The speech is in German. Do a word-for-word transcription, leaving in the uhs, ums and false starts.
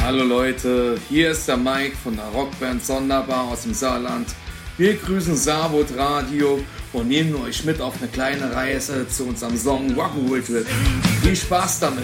Hallo Leute, hier ist der Mike von der Rockband Sonderbar aus dem Saarland. Wir grüßen Saarwood Radio und nehmen euch mit auf eine kleine Reise zu unserem Song Rock'n'Roll Trip. Viel Spaß damit!